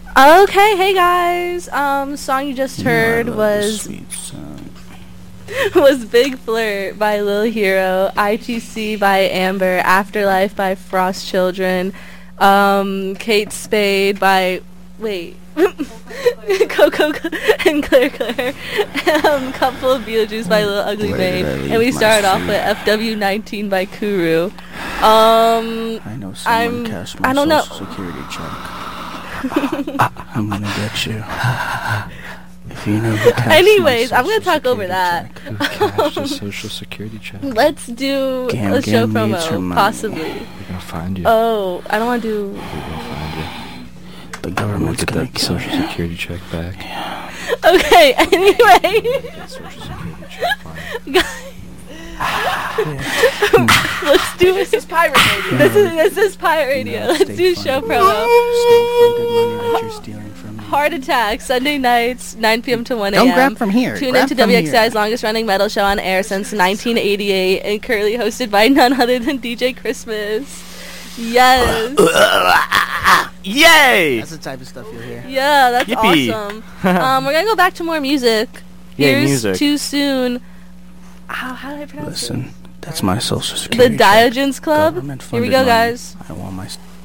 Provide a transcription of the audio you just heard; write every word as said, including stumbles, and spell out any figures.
Okay, hey guys. Um, song you just You know I heard love was this sweet song. was Big Flirt by Lil Hero, I T C by Amber, Afterlife by Frost Children, um, Kate Spade by wait, Coco and Claire Claire, um, Couple of Beetlejuice by Lil Ugly Where Mane, did I leave and we my started off suit? with F W nineteen by Kuru. Um, I know someone I'm- cashed my I don't know. social security check. I'm gonna get you. If you know who cashed my Anyways, I'm gonna social talk over security that. check. Who cashed a social security check? We're Let's do Gam a show Gam needs her promo, money. possibly. gonna find you. Oh, I don't want to do. We're gonna find you. The We'll government's get gonna that kill social you. security check back. Okay, anyway. That social security check fine. Guys. Let's do This is Pirate Radio. This is this is Pirate Radio. No, Let's state do funded- show promo. State-funded money that you're stealing from me. Heart Attack, Sunday nights, nine p.m. to one a.m. Don't grab from here. Tune grab in to from W X I's here. longest running metal show on air since nineteen eighty-eight and currently hosted by none other than D J Christmas. Yes. Yay! That's the type of stuff you'll hear. Yeah, that's Yippee. awesome. um, we're gonna go back to more music. Yay, Here's music. Too Soon. How, how did I pronounce Listen, it? that's my social The security check. Diogenes Club. Government Here we funded go, money. guys. I want my...